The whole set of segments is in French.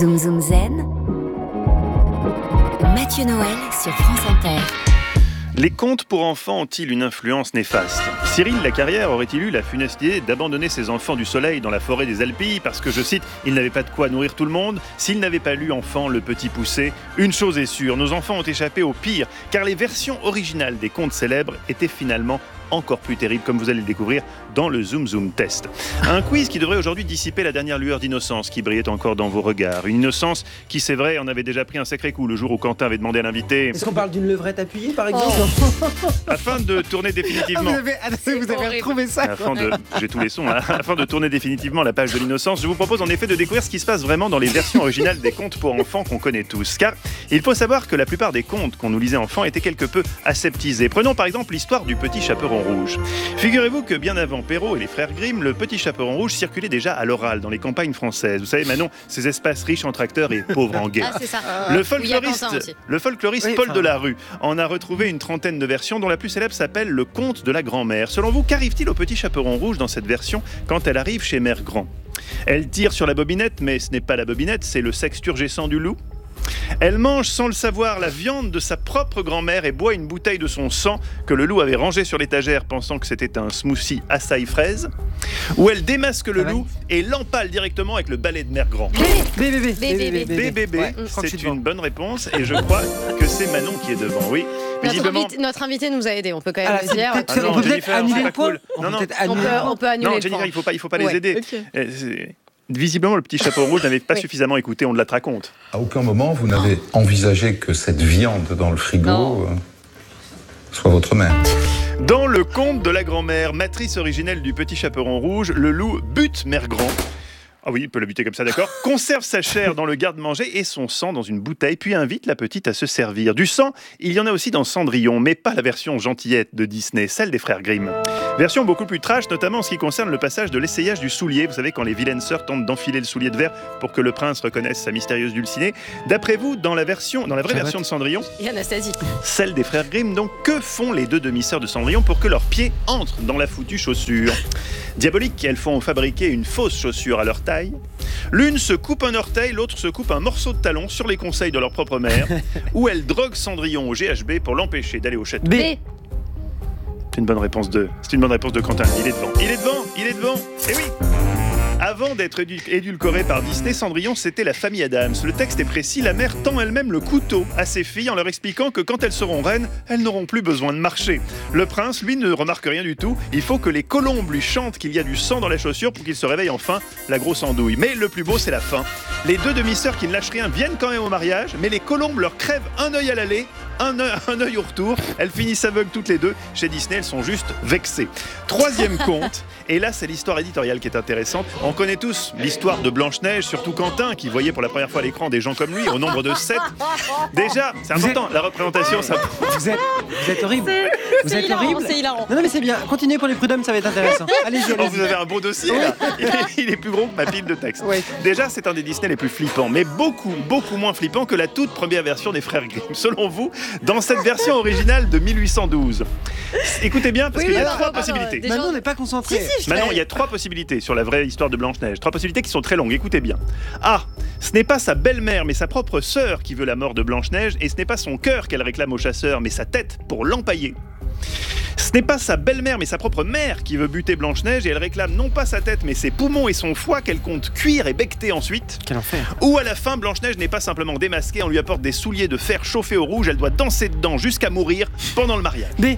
Zoom Zoom Zen, Mathieu Noël sur France Inter. Les contes pour enfants ont-ils une influence néfaste ? Cyril Lacarrière aurait-il eu la funeste idée d'abandonner ses enfants du soleil dans la forêt des Alpilles parce que, je cite, il n'avait pas de quoi nourrir tout le monde ? S'il n'avait pas lu enfant Le Petit Poucet, une chose est sûre, nos enfants ont échappé au pire, car les versions originales des contes célèbres étaient finalement encore plus terribles, comme vous allez le découvrir dans le Zoom Zoom Test. Un quiz qui devrait aujourd'hui dissiper la dernière lueur d'innocence qui brillait encore dans vos regards. Une innocence qui, c'est vrai, en avait déjà pris un sacré coup le jour où Quentin avait demandé à l'invité... Est-ce qu'on parle d'une levrette appuyée, par exemple ? Afin de tourner définitivement... vous avez retrouvé ça, J'ai tous les sons, hein. Afin de tourner définitivement la page de l'innocence, je vous propose en effet de découvrir ce qui se passe vraiment dans les versions originales des contes pour enfants qu'on connaît tous. Car il faut savoir que la plupart des contes qu'on nous lisait enfants étaient quelque peu aseptisés. Prenons par exemple l'histoire du Petit Chaperon Rouge. Figurez-vous que bien avant Perrault et les frères Grimm, le Petit Chaperon Rouge circulait déjà à l'oral dans les campagnes françaises. Vous savez, Manon, ces espaces riches en tracteurs et pauvres en guerre. Ah, c'est ça. Le folkloriste Paul Delarue en a retrouvé une trentaine de versions, dont la plus célèbre s'appelle Le Conte de la Grand-Mère. Selon vous, qu'arrive-t-il au Petit Chaperon Rouge dans cette version quand elle arrive chez Mère Grand ? Elle tire sur la bobinette, mais ce n'est pas la bobinette, c'est le sexturgescent du loup. Elle mange sans le savoir la viande de sa propre grand-mère et boit une bouteille de son sang que le loup avait rangée sur l'étagère pensant que c'était un smoothie açaï-fraise. Ou elle démasque le loup et l'empale directement avec le balai de Mère Grand. Bébé. C'est une bonne réponse et je crois que c'est Manon qui est devant, oui. Notre invité nous a aidés, on peut quand même le dire. On peut peut-être annuler le point. On peut annuler le point. Jennifer, il faut pas les aider. Okay. Visiblement, le Petit Chaperon Rouge n'avait pas suffisamment écouté On de la raconte. À aucun moment, vous n'avez envisagé que cette viande dans le frigo soit votre mère. Dans le conte de la grand-mère, matrice originelle du Petit Chaperon Rouge, le loup bute Mère Grand. Ah oui, il peut la buter comme ça, d'accord. Conserve sa chair dans le garde-manger et son sang dans une bouteille, puis invite la petite à se servir. Du sang, il y en a aussi dans Cendrillon, mais pas la version gentillette de Disney, celle des frères Grimm. Version beaucoup plus trash, notamment en ce qui concerne le passage de l'essayage du soulier. Vous savez, quand les vilaines sœurs tentent d'enfiler le soulier de verre pour que le prince reconnaisse sa mystérieuse Dulcinée. D'après vous, dans la vraie version de Cendrillon, et Anastasie, celle des frères Grimm, donc que font les deux demi-sœurs de Cendrillon pour que leurs pieds entrent dans la foutue chaussure ? Diaboliques, elles font fabriquer une fausse chaussure à leur taille. L'une se coupe un orteil, l'autre se coupe un morceau de talon sur les conseils de leur propre mère, ou elles droguent Cendrillon au GHB pour l'empêcher d'aller au château. B. C'est une bonne réponse de Quentin. Il est devant. Eh oui. Avant d'être édulcoré par Disney, Cendrillon, c'était la famille Addams. Le texte est précis, la mère tend elle-même le couteau à ses filles en leur expliquant que quand elles seront reines, elles n'auront plus besoin de marcher. Le prince, lui, ne remarque rien du tout. Il faut que les colombes lui chantent qu'il y a du sang dans la chaussure pour qu'il se réveille enfin, la grosse andouille. Mais le plus beau, c'est la fin. Les deux demi-sœurs qui ne lâchent rien viennent quand même au mariage, mais les colombes leur crèvent un œil à l'aller, un œil au retour. Elles finissent aveugles toutes les deux. Chez Disney, elles sont juste vexées. Troisième conte, et là, c'est l'histoire éditoriale qui est intéressante. On connaît tous l'histoire de Blanche-Neige, surtout Quentin, qui voyait pour la première fois à l'écran des gens comme lui, au nombre de 7. Déjà, c'est important, la représentation, ça... Vous êtes horrible. Vous êtes horrible. C'est hilarant. Non, mais c'est bien. Continuez pour les prud'hommes, ça va être intéressant. Allez-y. Oh, vous avez un beau dossier, là. Il est plus gros que ma pile de texte. Oui. Déjà, c'est un des Disney les plus flippants, mais beaucoup moins flippant que la toute première version des frères Grimm. Selon vous, dans cette version originale de 1812. Écoutez bien, parce qu'il y a trois possibilités. Manon, on n'est pas concentré. Manon, il y a trois possibilités sur la vraie histoire de Blanche-Neige. Trois possibilités qui sont très longues, écoutez bien. A. Ce n'est pas sa belle-mère, mais sa propre sœur qui veut la mort de Blanche-Neige, et ce n'est pas son cœur qu'elle réclame au chasseur, mais sa tête pour l'empailler. Ce n'est pas sa belle-mère, mais sa propre mère qui veut buter Blanche-Neige, et elle réclame non pas sa tête, mais ses poumons et son foie qu'elle compte cuire et becqueter ensuite. Quel enfer. Ou à la fin, Blanche-Neige n'est pas simplement démasquée, on lui apporte des souliers de fer chauffés au rouge, elle doit danser dedans jusqu'à mourir pendant le mariage. B.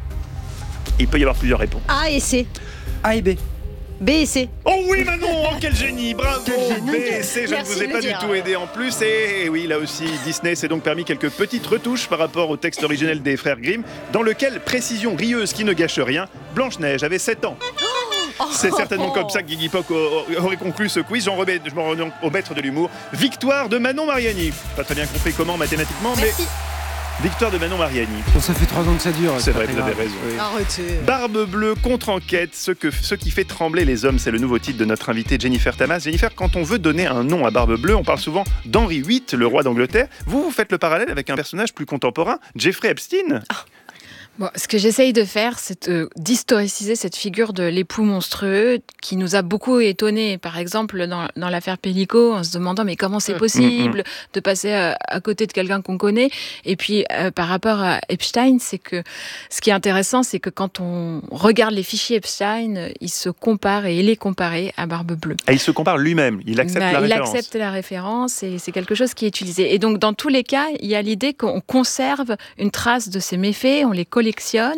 Il peut y avoir plusieurs réponses. A et C. A et B. B et C. Oh oui Manon, oh, quel génie, bravo. B et C, je ne Merci vous ai de pas le du dire. tout aidé en plus. Et oui, là aussi, Disney s'est donc permis quelques petites retouches par rapport au texte originel des frères Grimm, dans lequel, précision rieuse qui ne gâche rien, Blanche-Neige avait 7 ans. C'est certainement comme ça que Guigui Poc aurait conclu ce quiz. Je m'en rends au maître de l'humour. Victoire de Manon Mariani. Pas très bien compris comment mathématiquement, Merci. mais victoire de Manon Mariani. Bon, ça fait 3 ans que ça dure. C'est vrai, pas vous très avez grave. raison. Oui. Arrêtez. Barbe bleue contre-enquête, ce qui fait trembler les hommes, c'est le nouveau titre de notre invitée Jennifer Tamas. Jennifer, quand on veut donner un nom à Barbe bleue, on parle souvent d'Henri VIII, le roi d'Angleterre. Vous faites le parallèle avec un personnage plus contemporain, Jeffrey Epstein. Bon, ce que j'essaye de faire, c'est d'historiciser cette figure de l'époux monstrueux qui nous a beaucoup étonnés. Par exemple, dans l'affaire Pellico, en se demandant mais comment c'est possible de passer à côté de quelqu'un qu'on connaît. Et puis, par rapport à Epstein, c'est que ce qui est intéressant, c'est que quand on regarde les fichiers Epstein, il se compare et il est comparé à Barbe Bleue. Ah, il se compare lui-même, il accepte la référence. Il accepte la référence et c'est quelque chose qui est utilisé. Et donc, dans tous les cas, il y a l'idée qu'on conserve une trace de ces méfaits, on les collectionne.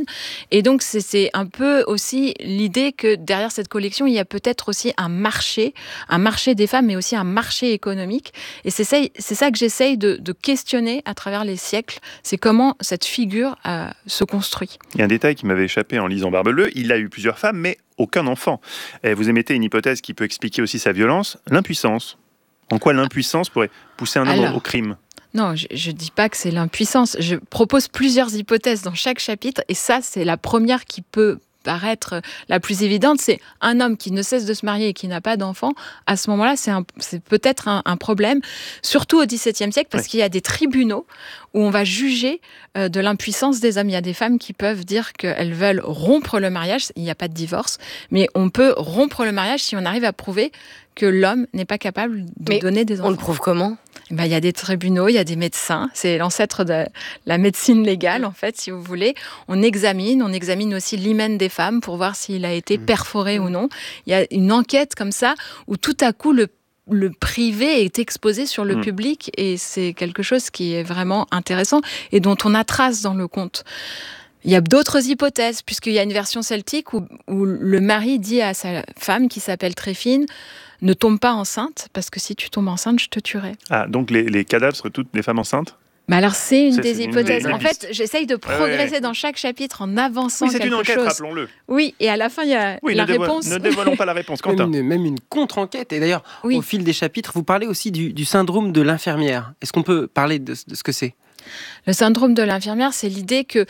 Et donc, c'est un peu aussi l'idée que derrière cette collection, il y a peut-être aussi un marché des femmes, mais aussi un marché économique. Et c'est ça que j'essaye de questionner à travers les siècles. C'est comment cette figure se construit. Il y a un détail qui m'avait échappé en lisant Barbe Bleue. Il a eu plusieurs femmes, mais aucun enfant. Et vous émettez une hypothèse qui peut expliquer aussi sa violence, l'impuissance. En quoi l'impuissance pourrait pousser un homme au crime ? Non, je ne dis pas que c'est l'impuissance. Je propose plusieurs hypothèses dans chaque chapitre et ça, c'est la première qui peut paraître la plus évidente. C'est un homme qui ne cesse de se marier et qui n'a pas d'enfant. À ce moment-là, c'est peut-être un problème, surtout au XVIIe siècle, parce qu'il y a des tribunaux où on va juger de l'impuissance des hommes. Il y a des femmes qui peuvent dire qu'elles veulent rompre le mariage. Il n'y a pas de divorce, mais on peut rompre le mariage si on arrive à prouver que l'homme n'est pas capable de donner des enfants. On le prouve comment ? Il y a des tribunaux, il y a des médecins. C'est l'ancêtre de la médecine légale, en fait, si vous voulez. On examine aussi l'hymen des femmes pour voir s'il a été perforé ou non. Il y a une enquête comme ça où tout à coup, le privé est exposé sur le public et c'est quelque chose qui est vraiment intéressant et dont on a trace dans le conte. Il y a d'autres hypothèses, puisqu'il y a une version celtique où le mari dit à sa femme, qui s'appelle Tréfine, ne tombe pas enceinte, parce que si tu tombes enceinte, je te tuerai. Ah, donc les cadavres seraient toutes des femmes enceintes ? Alors, c'est une des hypothèses. En fait, j'essaye de progresser dans chaque chapitre en avançant quelque chose. Oui, c'est une enquête, rappelons-le. Oui, et à la fin, il y a la réponse. Ne dévoilons pas la réponse, Quentin. Même une contre-enquête. Et d'ailleurs, au fil des chapitres, vous parlez aussi du syndrome de l'infirmière. Est-ce qu'on peut parler de ce que c'est ? Le syndrome de l'infirmière, c'est l'idée que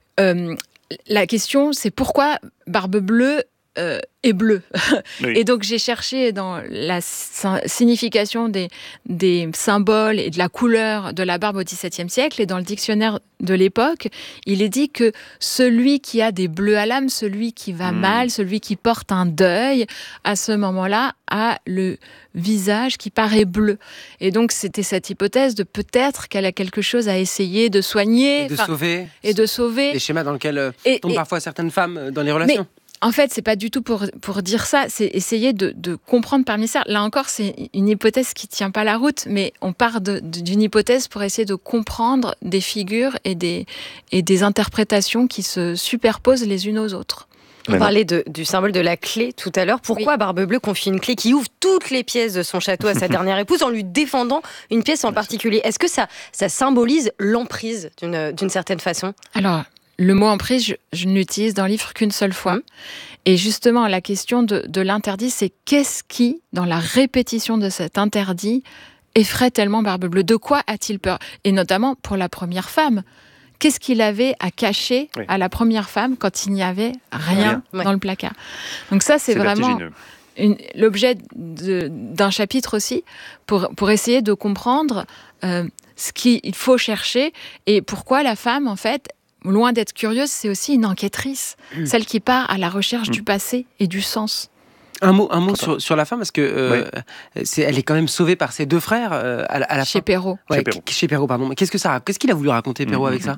la question, c'est pourquoi Barbe Bleue est bleue. Oui. Et donc, j'ai cherché dans la signification des symboles et de la couleur de la barbe au XVIIe siècle. Et dans le dictionnaire de l'époque, il est dit que celui qui a des bleus à l'âme, celui qui va mal, celui qui porte un deuil, à ce moment-là, a le visage qui paraît bleu. Et donc, c'était cette hypothèse de peut-être qu'elle a quelque chose à essayer de soigner. Et de sauver. Les schémas dans lesquels tombent parfois certaines femmes dans les relations. En fait, c'est pas du tout pour dire ça, c'est essayer de comprendre parmi ça. Là encore, c'est une hypothèse qui tient pas la route, mais on part d'une hypothèse pour essayer de comprendre des figures et des interprétations qui se superposent les unes aux autres. On parlait du symbole de la clé tout à l'heure. Pourquoi Barbe Bleue confie une clé qui ouvre toutes les pièces de son château à sa dernière épouse en lui défendant une pièce en particulier ? Est-ce que ça symbolise l'emprise d'une certaine façon ? Alors, le mot emprise, je ne l'utilise dans le livre qu'une seule fois. Et justement, la question de l'interdit, c'est qu'est-ce qui, dans la répétition de cet interdit, effraie tellement Barbe Bleue ? De quoi a-t-il peur ? Et notamment pour la première femme. Qu'est-ce qu'il avait à cacher à la première femme quand il n'y avait rien dans le placard ? Donc ça, c'est vraiment l'objet d'un chapitre aussi, pour essayer de comprendre ce qu'il faut chercher et pourquoi la femme, en fait, loin d'être curieuse, c'est aussi une enquêtrice, celle qui part à la recherche du passé et du sens. Un mot sur la femme, parce que elle est quand même sauvée par ses deux frères à la fin. Chez Perrault. Ouais, chez Perrault, pardon. Mais qu'est-ce qu'il a voulu raconter, Perrault, avec ça ?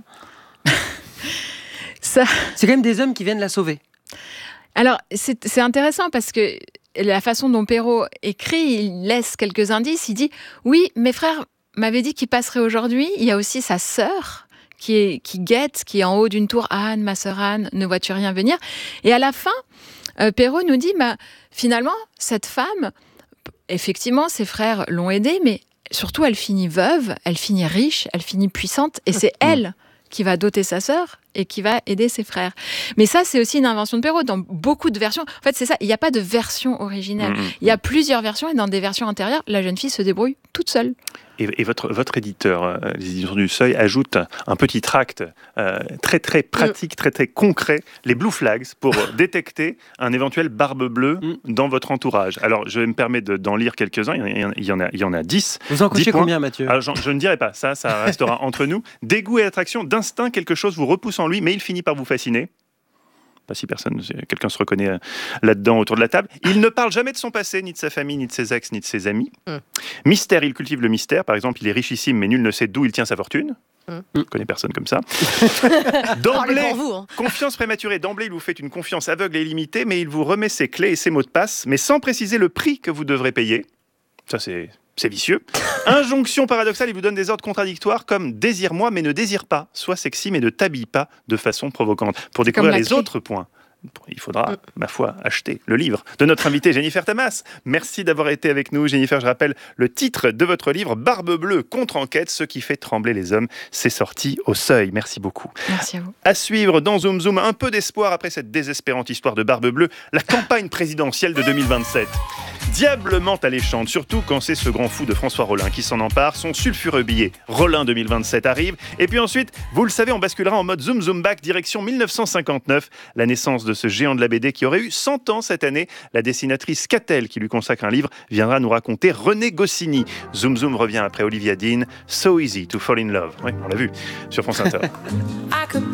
C'est quand même des hommes qui viennent la sauver. Alors, c'est intéressant parce que la façon dont Perrault écrit, il laisse quelques indices. Il dit « Oui, mes frères m'avaient dit qu'ils passeraient aujourd'hui. Il y a aussi sa sœur qui guette, qui est en haut d'une tour. Anne, ma sœur Anne, ne vois-tu rien venir ?» Et à la fin, Perrault nous dit finalement, cette femme, effectivement, ses frères l'ont aidée, mais surtout, elle finit veuve, elle finit riche, elle finit puissante, et c'est elle qui va doter sa sœur et qui va aider ses frères. Mais ça, c'est aussi une invention de Perrault. Dans beaucoup de versions, en fait, c'est ça, il n'y a pas de version originale. Il y a plusieurs versions, et dans des versions antérieures, la jeune fille se débrouille toute seule. Et votre éditeur, les éditions du Seuil, ajoute un petit tract très très pratique, très très concret, les blue flags, pour détecter un éventuel Barbe Bleue dans votre entourage. Alors, je vais me permettre d'en lire quelques-uns, il y en a 10. Vous en cochez combien, Mathieu ? Alors, je ne dirai pas, ça restera entre nous. Dégoût et attraction, d'instinct, quelque chose vous repousse en lui, mais il finit par vous fasciner. Pas si quelqu'un se reconnaît là-dedans autour de la table. Il ne parle jamais de son passé, ni de sa famille, ni de ses ex, ni de ses amis. Mystère, il cultive le mystère. Par exemple, il est richissime, mais nul ne sait d'où il tient sa fortune. Je ne connais personne comme ça. D'emblée, confiance prématurée. D'emblée, il vous fait une confiance aveugle et illimitée, mais il vous remet ses clés et ses mots de passe, mais sans préciser le prix que vous devrez payer. Ça, c'est vicieux. Injonction paradoxale, il vous donne des ordres contradictoires comme « désire-moi, mais ne désire pas ». Sois sexy, mais ne t'habille pas de façon provocante. Pour découvrir les autres points, il faudra, ma foi, acheter le livre de notre invitée Jennifer Tamas. Merci d'avoir été avec nous, Jennifer. Je rappelle le titre de votre livre, Barbe Bleue contre-enquête, ce qui fait trembler les hommes. C'est sorti au Seuil. Merci beaucoup. Merci à vous. À suivre dans Zoom Zoom, un peu d'espoir après cette désespérante histoire de Barbe Bleue, la campagne présidentielle de 2027. Diablement alléchante, surtout quand c'est ce grand fou de François Rollin qui s'en empare. Son sulfureux billet Rollin 2027 arrive. Et puis ensuite, vous le savez, on basculera en mode Zoom Zoom Back, direction 1959, la naissance de ce géant de la BD qui aurait eu 100 ans cette année. La dessinatrice Catel, qui lui consacre un livre, viendra nous raconter René Goscinny. Zoom Zoom revient après Olivia Dean, So Easy to Fall in Love. Oui, on l'a vu sur France Inter.